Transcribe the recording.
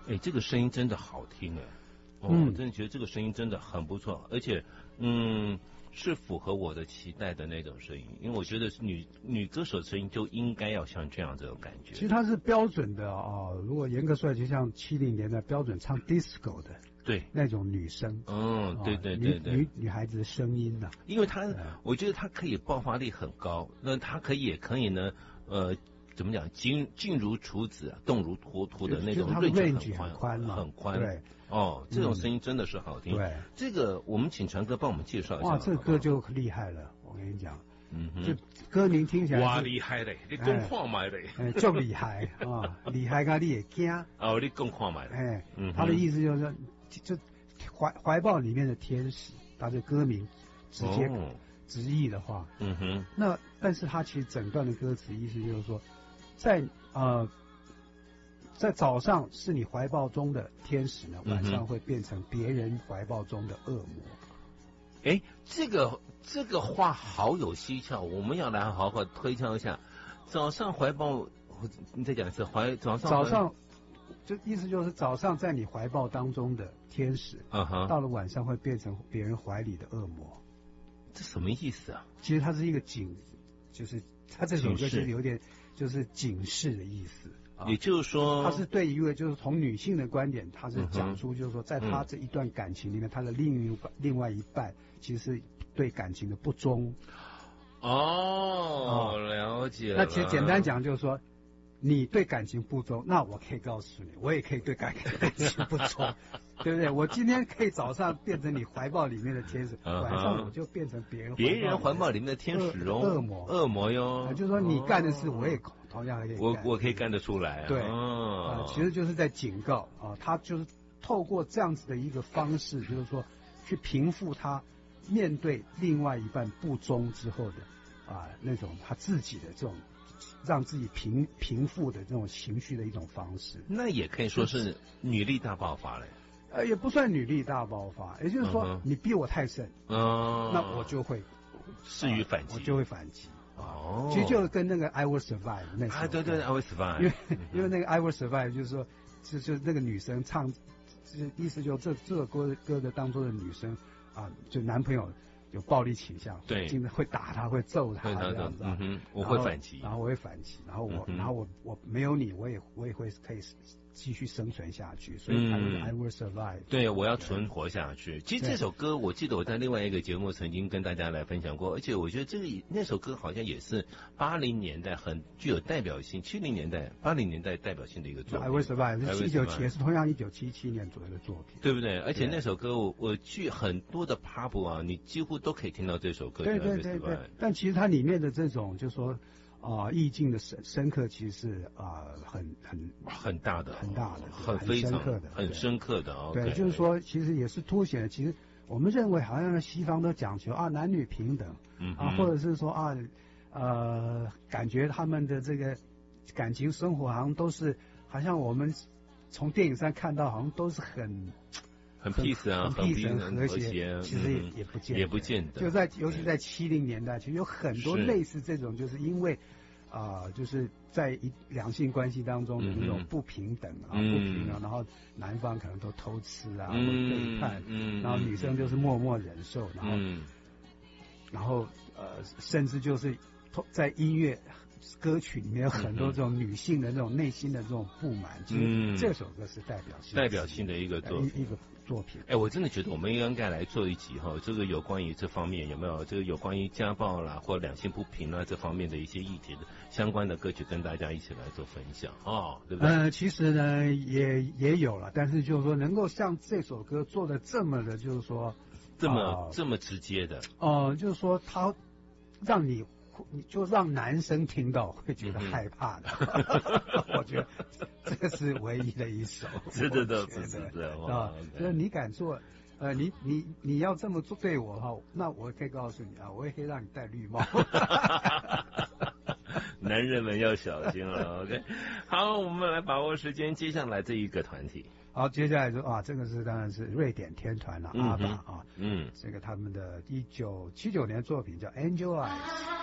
哎，这个声音真的好听哎，我真的觉得这个声音真的很不错，而且是符合我的期待的那种声音，因为我觉得女歌手的声音就应该要像这样这种感觉。 其实它是标准的如果严格说来，就像70年代标准唱 disco 的。 对， 那种女生， 对， 女孩子的声音呐， 因为她，我觉得她可以爆发力很高，那她也可以呢，怎么讲，静如处子，动如脱兔的那种range很宽，很宽。 对， 这种声音真的是好听。 对， 这个我们请传哥帮我们介绍一下。 哇，这个歌就厉害了，我跟你讲。就歌名听起来哇厉害嘞，你讲看卖嘞， 就厉害厉害到你也惊你讲看卖嘞， 他的意思就是说，就怀抱里面的天使，他的歌名直接直译的话，那但是他其实整段的歌词意思就是说，在早上是你怀抱中的天使呢，晚上会变成别人怀抱中的恶魔。 哎，这个话好有蹊跷，我们要来好好推敲一下。早上怀抱，你再讲一次，早上，就意思就是早上在你怀抱当中的天使，到了晚上会变成别人怀里的恶魔。 这什么意思啊？ 其实它是一个就是它这首歌是有点就是警示的意思。 也就是说， 他是对一位就是从女性的观点，他是讲出就是说，在他这一段感情里面，他的另外一半其实是对感情的不忠。 了解了。 那其实简单讲就是说，你对感情不忠，那我可以告诉你，我也可以对感情不忠，对不对？我今天可以早上变成你怀抱里面的天使，晚上我就变成别人怀抱里面的天使恶魔哟。 就是说你干的事，我也同样可以干， 我可以干得出来。 对，其实就是在警告他就是透过这样子的一个方式，就是说去平复他面对另外一半不忠之后的那种他自己的这种让自己平复的这种情绪的一种方式。 那也可以说是女力大爆发嘞。 也不算女力大爆发，也就是说你逼我太甚，那我就会适于反击， 我就会反击。其实就跟那个 I Will Survive 那首歌， 对 I Will Survive， 因为那个 I Will Survive 就是说，就那个女生唱，意思就这首歌的当中的女生就男朋友有暴力倾向， 对， 经常会打她，会揍她这样子， 我会反击， 然后我会反击，然后我没有你，我也会可以继续生存下去，所以才会 I will survive。 对，我要存活下去。其实这首歌，我记得我在另外一个节目曾经跟大家来分享过，而且我觉得那首歌好像也是80年代很具有代表性，70年代、80年代代表性的一个作品。 I will survive 也是同样1977年左右的作品， 对不对？而且那首歌我去很多的 pub 你几乎都可以听到这首歌。 对。但其实它里面的这种，就是说。意境的深刻其实是很大的， 很深刻的， 很深刻的。 对，就是说，其实也是凸显了，其实我们认为好像西方都讲求男女平等，或者是说感觉他们的这个感情生活好像都是，好像我们从电影上看到，好像都是很 peace 很和谐，其实也不见得。尤其在70年代，其实有很多类似这种，就是因为就是在两性关系当中的那种不平等不平等，然后男方可能都偷吃或背叛，然后女生就是默默忍受，然后甚至就是在音乐歌曲里面有很多这种女性的这种内心的这种不满，其实这首歌是代表性的一个作品。 我真的觉得我们应该来做一集这个有关于这方面有没有这个有关于家暴啦或两性不平这方面的一些议题的相关的歌曲跟大家一起来做分享对不对？ 其实呢也有了，但是就是说能够像这首歌做的这么的，就是说这么直接的就是说它让你就让男生听到会觉得害怕的，我觉得这个是唯一的一首， 是的， 就是你敢做，你要这么做对我那我可以告诉你我也可以让你戴绿帽。 男人们要小心了。OK， 好，我们来把握时间，接下来这一个团体。 好，接下来说这个当然是瑞典天团了，阿爸这个他们的1979年作品叫《Angel Eyes》。